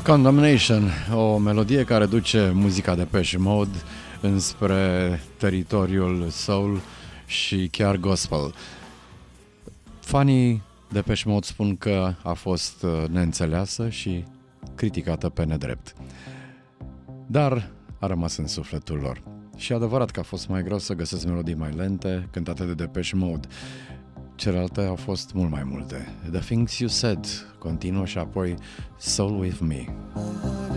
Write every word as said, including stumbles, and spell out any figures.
Condemnation, o melodie care duce muzica Depeche Mode înspre teritoriul soul și chiar gospel. Fanii Depeche Mode spun că a fost neînțeleasă și criticată pe nedrept, dar a rămas în sufletul lor. Și adevărat că a fost mai greu să găsesc melodii mai lente cântate de Depeche Mode. Celelalte au fost mult mai multe. The Things You Said continuă și apoi Soul With Me.